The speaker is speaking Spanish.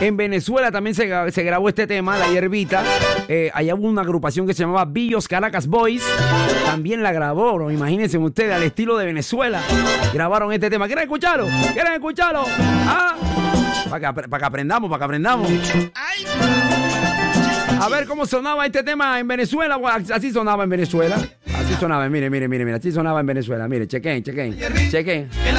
En Venezuela también se grabó este tema, La Hierbita. Allá hubo una agrupación que se llamaba Billos Caracas Boys. También la grabaron, imagínense ustedes, al estilo de Venezuela. Grabaron este tema. ¿Quieren escucharlo? ¿Quieren escucharlo? ¿Ah? Para que aprendamos, A ver cómo sonaba este tema en Venezuela. Así sonaba en Venezuela. Así sonaba, mire, así sonaba en Venezuela. Mire, chequen.